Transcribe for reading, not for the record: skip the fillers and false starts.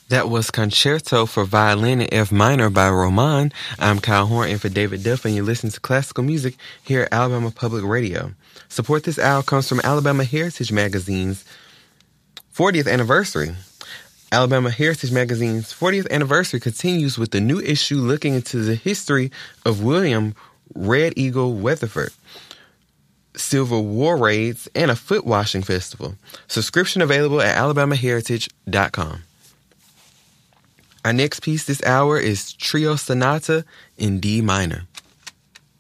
That was Concerto for Violin in F Minor by Roman. I'm Kyle Horn in for David Duff, and you listen to classical music here at Alabama Public Radio. Support this hour comes from Alabama Heritage Magazine's 40th anniversary. Alabama Heritage Magazine's 40th anniversary continues with the new issue looking into the history of William Red Eagle Weatherford, Civil War raids, and a foot washing festival. Subscription available at alabamaheritage.com. Our next piece this hour is Trio Sonata in D minor.